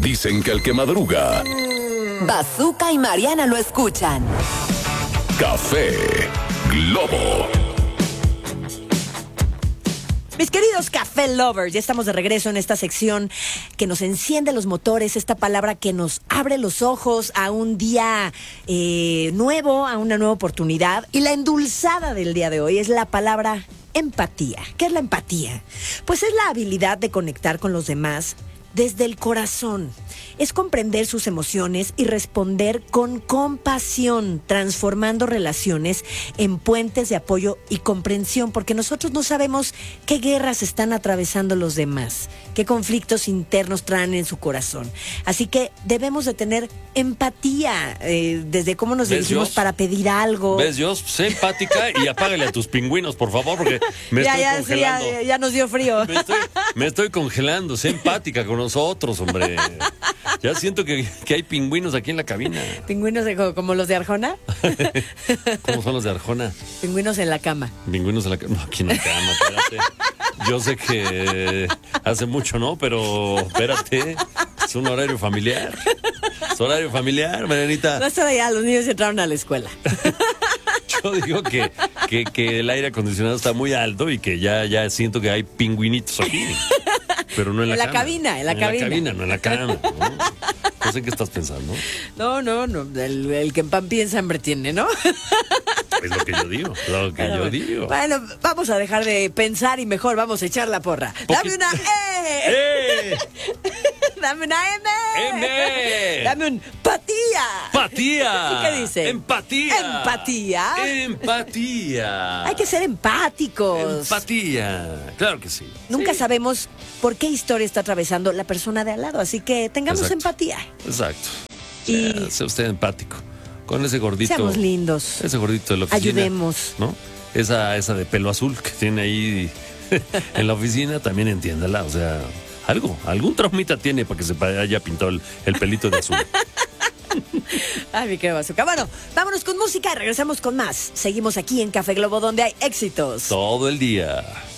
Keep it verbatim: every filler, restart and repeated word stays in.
Dicen que el que madruga, Bazooka y Mariana lo escuchan. Café Globo. Mis queridos Café Lovers, ya estamos de regreso en esta sección que nos enciende los motores, esta palabra que nos abre los ojos a un día eh, nuevo, a una nueva oportunidad. Y la endulzada del día de hoy es la palabra empatía. ¿Qué es la empatía? Pues es la habilidad de conectar con los demás desde el corazón. Es comprender sus emociones y responder con compasión, transformando relaciones en puentes de apoyo y comprensión, porque nosotros no sabemos qué guerras están atravesando los demás, qué conflictos internos traen en su corazón. Así que debemos de tener empatía, eh, desde cómo nos dirigimos Dios? para pedir algo. ¿Ves, Dios? Sé empática y apágale a tus pingüinos, por favor, porque me ya, estoy ya, sí, congelando. ya, ya nos dio frío. Me estoy, me estoy congelando. Sé empática con nosotros, hombre. Ya siento que, que hay pingüinos aquí en la cabina. ¿Pingüinos de, como los de Arjona? ¿Cómo son los de Arjona? Pingüinos en la cama. Pingüinos en la cama. No, aquí en la cama, espérate. Yo sé que hace mucho, ¿no? Pero espérate. Es un horario familiar. Es horario familiar, Marianita. No está ya, los niños entraron a la escuela. Yo digo que, que, que el aire acondicionado está muy alto y que ya, ya siento que hay pingüinitos aquí. Pero no en la, En la cama. cabina, en la en cabina. la cabina, no en la cama. ¿no? No sé qué estás pensando. No, no, no. El, el que en pan piensa, hambre tiene, ¿no? Es lo que yo digo, lo que Pero yo bueno, digo. Bueno, vamos a dejar de pensar y mejor vamos a echar la porra. Dame una E. ¡Eh! Dame una M. ¡M! Dame un patía. ¡Empatía! ¿Qué dice? ¡Empatía! Empatía. ¡Empatía! Hay que ser empáticos. Empatía. Claro que sí. Nunca Sí. sabemos por qué historia está atravesando la persona de al lado, así que tengamos Exacto. empatía. Exacto. Y- Sea, sea usted empático. Con ese gordito. Seamos lindos. Ese gordito de la oficina. Ayudemos. ¿No? Esa, esa de pelo azul que tiene ahí en la oficina, también entiéndala. O sea, algo, algún traumita tiene para que se haya pintado el, el pelito de azul. Ay, mi querido Bazooka. Bueno, vámonos con música y regresamos con más. Seguimos aquí en Café Globo, donde hay éxitos. Todo el día.